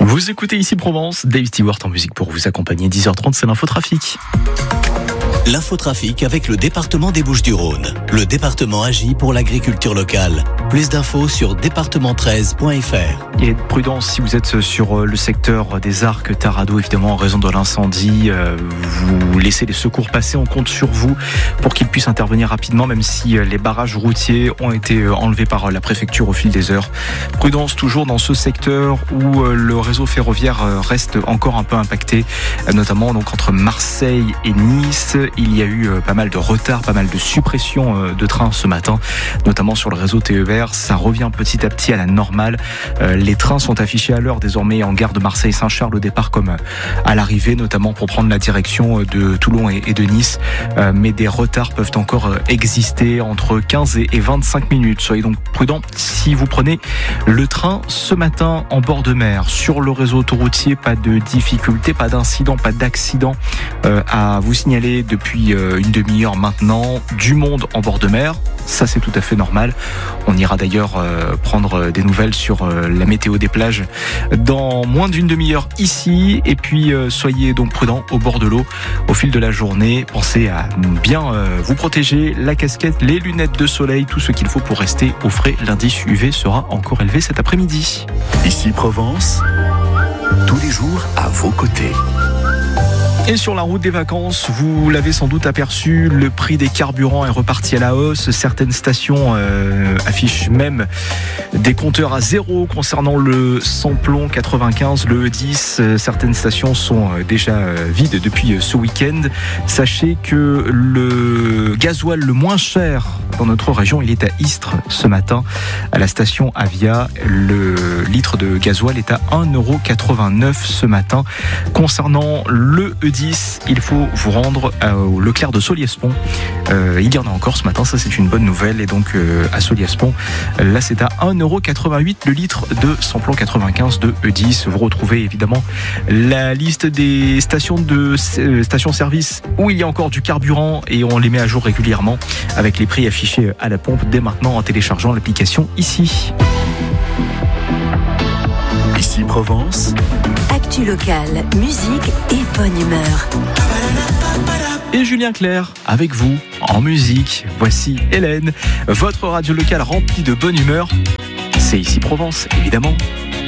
Vous écoutez ici Provence, Dave Stewart en musique pour vous accompagner. 10h30, c'est l'infotrafic. L'infotrafic avec le département des Bouches-du-Rhône. Le département agit pour l'agriculture locale. Plus d'infos sur département13.fr. Et prudence si vous êtes sur le secteur des Arcs, Tarado, évidemment en raison de l'incendie. Vous laissez les secours passer, on compte sur vous pour qu'ils puissent intervenir rapidement, même si les barrages routiers ont été enlevés par la préfecture au fil des heures. Prudence toujours dans ce secteur où le réseau ferroviaire reste encore un peu impacté, notamment donc entre Marseille et Nice. Il y a eu pas mal de retard, pas mal de suppression de trains ce matin, notamment sur le réseau TER. Ça revient petit à petit à la normale. Les trains sont affichés à l'heure désormais en gare de Marseille-Saint-Charles au départ comme à l'arrivée, notamment pour prendre la direction de Toulon et de Nice. Mais des retards peuvent encore exister entre 15 et 25 minutes. Soyez donc prudents si vous prenez le train ce matin en bord de mer. Sur le réseau autoroutier, pas de difficultés, pas d'incident, pas d'accident à vous signaler depuis une demi-heure maintenant. Du monde en bord de mer, ça c'est tout à fait normal. On ira d'ailleurs prendre des nouvelles sur la météo des plages dans moins d'une demi-heure ici. Et puis soyez donc prudents au bord de l'eau au fil de la journée. Pensez à bien vous protéger, la casquette, les lunettes de soleil, tout ce qu'il faut pour rester au frais. L'indice UV sera encore élevé cet après-midi. Ici Provence, tous les jours à vos côtés. Et sur la route des vacances, vous l'avez sans doute aperçu, le prix des carburants est reparti à la hausse. Certaines stations affichent même des compteurs à zéro concernant le samplon 95, le E10. Certaines stations sont déjà vides depuis ce week-end. Sachez que le gasoil le moins cher dans notre région, il est à Istres ce matin. À la station Avia, le litre de gasoil est à 1,89€ ce matin. Concernant le E10, il faut vous rendre au Leclerc de Solliès-Pont. Il y en a encore ce matin, ça c'est une bonne nouvelle. Et donc à Solliès-Pont, là c'est à 1,88€ le litre de samplon 95 de E10. Vous retrouvez évidemment la liste des stations-service où il y a encore du carburant et on les met à jour régulièrement avec les prix affichés à la pompe dès maintenant en téléchargeant l'application ici. Ici Provence. Actu locale, musique et bonne humeur. Et Julien Clerc avec vous en musique. Voici Hélène, votre radio locale remplie de bonne humeur. C'est ici Provence, évidemment.